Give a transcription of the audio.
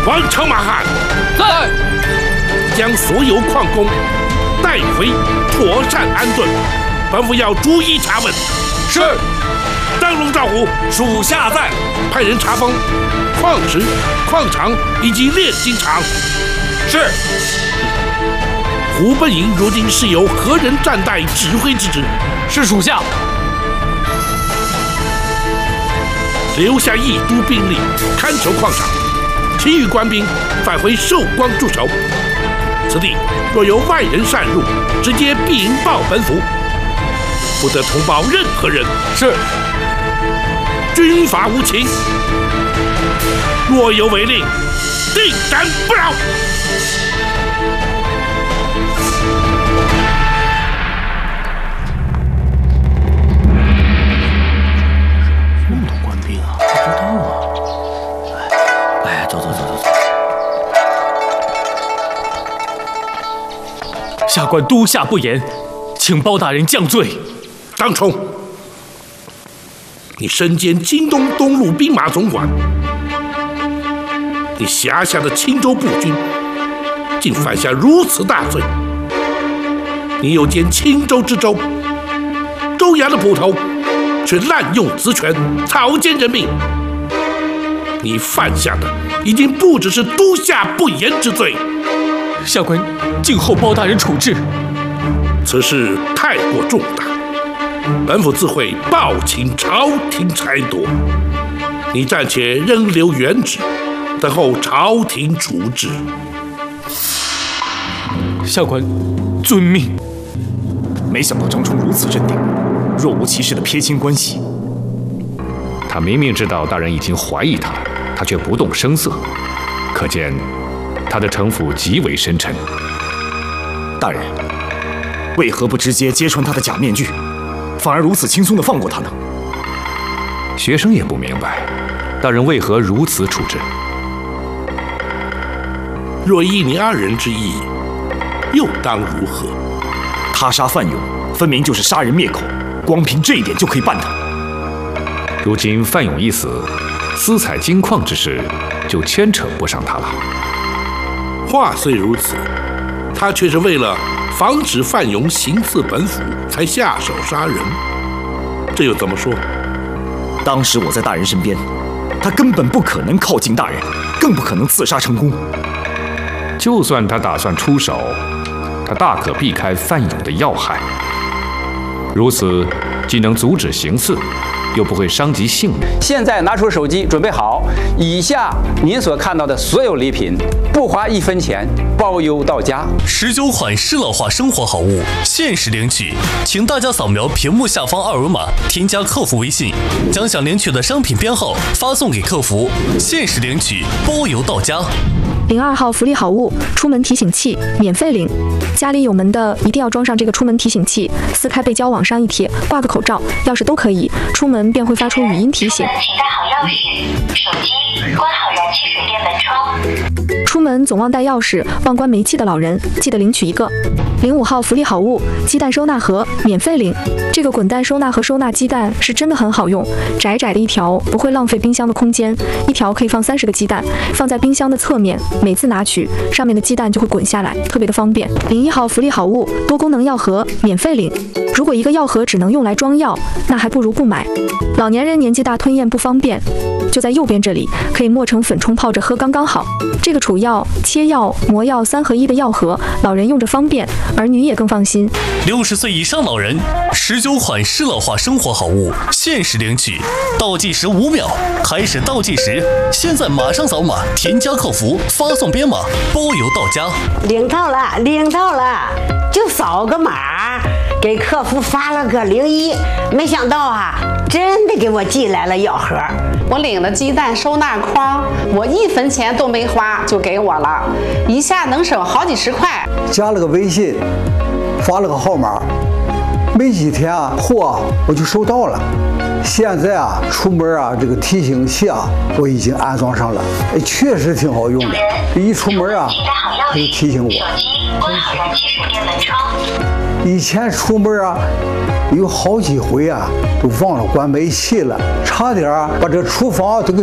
王成马汉， 在。 将所有矿工带回，妥善安顿。本府要逐一查问。 是。 灯笼照虎， 属下在。 派人查封矿石、矿场以及炼金厂。 是。 虎贲营如今是由何人暂代指挥之职？ 是属下。 留下1都兵力看守矿场，其余官兵返回寿光驻守。此地若有外人擅入，直接禀报本府，不得通报任何人。 是。 军法无情，若有违令，定斩不饶。 这么多官兵啊，不知道啊。哎，走。 下官督下不严，请包大人降罪。 当冲，你身兼京东东路兵马总管，你辖下的青州步军竟犯下如此大罪，你又兼青州知州，州衙的捕头，却滥用职权，草菅人命。你犯下的已经不只是督下不严之罪。 下官静候包大人处置。 此事太过重大，本府自会报请朝廷裁夺。你暂且仍留原职，等候朝廷处置。 下官遵命。 没想到张冲如此镇定，若无其事地撇清关系。 他明明知道大人已经怀疑他，他却不动声色，可见他的城府极为深沉。 大人，为何不直接揭穿他的假面具，反而如此轻松地放过他呢？ 学生也不明白，大人为何如此处置。 若依你2人之意，又当如何？ 他杀范勇，分明就是杀人灭口，光凭这一点就可以办他。 如今范勇一死，私采金矿之事就牵扯不上他了。 话虽如此，他却是为了防止范勇行刺本府才下手杀人，这又怎么说？ 当时我在大人身边，他根本不可能靠近大人，更不可能刺杀成功。 就算他打算出手，他大可避开范勇的要害，如此既能阻止行刺，又不会伤及性命。 现在拿出手机，准备好。以下您所看到的所有礼品，不花1分钱，包邮到家。 19款适老化生活好物，限时领取，请大家扫描屏幕下方2维码，添加客服微信，将想领取的商品编号发送给客服，限时领取，包邮到家。 02号福利好物，出门提醒器，免费领。家里有门的一定要装上这个出门提醒器，撕开背胶往上一贴，挂个口罩、钥匙都可以，出门便会发出语音提醒。 请带好钥匙、手机，关好燃气水电门窗。 出门总忘带钥匙、忘关煤气的老人，记得领取一个。05号福利好物，鸡蛋收纳盒，免费领。这个滚蛋收纳盒收纳鸡蛋是真的很好用，窄窄的一条，不会浪费冰箱的空间，一条可以放30个鸡蛋，放在冰箱的侧面，每次拿取，上面的鸡蛋就会滚下来，特别的方便。01号福利好物，多功能药盒，免费领。如果一个药盒只能用来装药，那还不如不买。老年人年纪大吞咽不方便，就在右边这里，可以磨成粉冲泡着喝刚刚好。这个储药、切药、磨药3合1的药盒，老人用着方便，儿女也更放心。 60岁以上老人，19款适老化生活好物，限时领取，倒计时5秒，开始倒计时，现在马上扫码，添加客服，发送编码，包邮到家。 领到了，就扫个码，给客服发了个01，没想到啊，真的给我寄来了药盒。 我领了鸡蛋收纳筐，我1分钱都没花就给我了，一下能省好几十块。 加了个微信，发了个号码，没几天啊，货我就收到了。现在啊，出门啊，这个提醒器啊，我已经安装上了，确实挺好用的。一出门啊，它就提醒我。 手机关好燃气水电门窗。 以前出门啊，有好几回啊，都忘了关煤气了，差点把这厨房都给